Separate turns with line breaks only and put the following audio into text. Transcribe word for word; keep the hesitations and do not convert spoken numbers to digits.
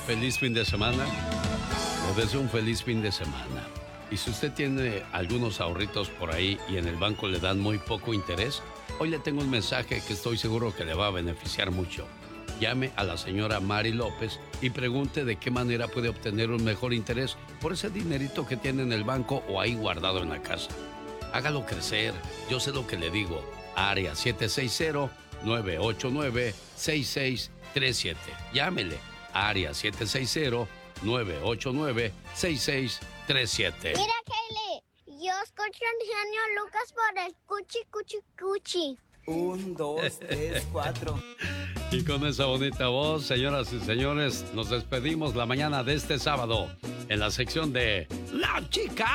Feliz fin de semana. Les deseo un feliz fin de semana. Y si usted tiene algunos ahorritos por ahí y en el banco le dan muy poco interés, hoy le tengo un mensaje que estoy seguro que le va a beneficiar mucho. Llame a la señora Mari López y pregunte de qué manera puede obtener un mejor interés por ese dinerito que tiene en el banco o ahí guardado en la casa. Hágalo crecer. Yo sé lo que le digo. Área siete seis cero, nueve ocho nueve, seis seis tres siete. Llámele. Área siete seis cero, nueve ocho nueve, seis seis tres siete.
Mira, Kaylee, yo escucho al genio Lucas por el cuchi, cuchi, cuchi.
Un, dos, tres, cuatro.
Y con esa bonita voz, señoras y señores, nos despedimos la mañana de este sábado en la sección de La Chica